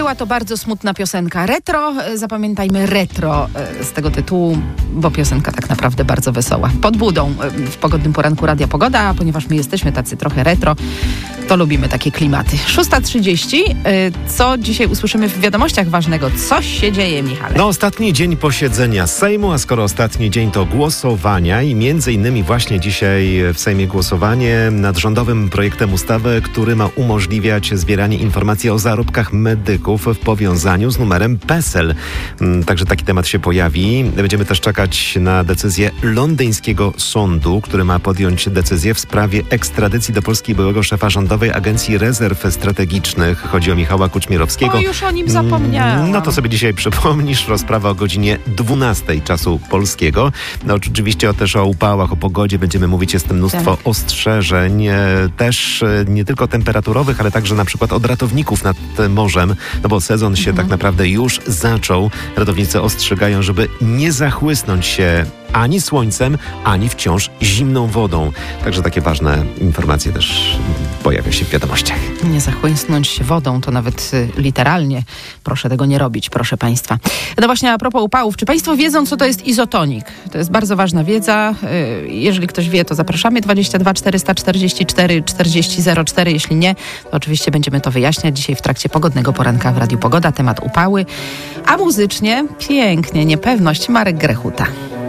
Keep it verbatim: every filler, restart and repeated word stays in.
była to bardzo smutna piosenka retro. Zapamiętajmy retro z tego tytułu, bo piosenka tak naprawdę bardzo wesoła. Pod budą w pogodnym poranku Radia Pogoda, a ponieważ my jesteśmy tacy trochę retro, to lubimy takie klimaty. szósta trzydzieści. Co dzisiaj usłyszymy w wiadomościach ważnego? Coś się dzieje, Michale? No, ostatni dzień posiedzenia Sejmu, a skoro ostatni dzień to głosowania i między innymi właśnie dzisiaj w Sejmie głosowanie nad rządowym projektem ustawy, który ma umożliwiać zbieranie informacji o zarobkach medyków w powiązaniu z numerem PESEL. Także taki temat się pojawi. Będziemy też czekać na decyzję londyńskiego sądu, który ma podjąć decyzję w sprawie ekstradycji do Polski byłego szefa Rządowej Agencji Rezerw Strategicznych. Chodzi o Michała Kuczmierowskiego. O, już o nim zapomniałam. No to sobie dzisiaj przypomnisz. Rozprawa o godzinie dwunastej czasu polskiego. No oczywiście o, też o upałach, o pogodzie będziemy mówić. Jest mnóstwo tak. ostrzeżeń. Też nie tylko temperaturowych, ale także na przykład od ratowników nad morzem. No bo sezon się mhm. tak naprawdę już zaczął. Ratownicy ostrzegają, żeby nie zachłysnąć się ani słońcem, ani wciąż zimną wodą. Także takie ważne informacje też pojawią się w wiadomościach. Nie zachłysnąć się wodą, to nawet y, literalnie. Proszę tego nie robić, proszę Państwa. No właśnie a propos upałów, czy Państwo wiedzą, co to jest izotonik? To jest bardzo ważna wiedza. Y, jeżeli ktoś wie, to zapraszamy. dwadzieścia dwa czterysta czterdzieści cztery czterdzieści zero cztery. Jeśli nie, to oczywiście będziemy to wyjaśniać dzisiaj w trakcie pogodnego poranka w Radiu Pogoda. Temat upały. A muzycznie pięknie, niepewność Marek Grechuta.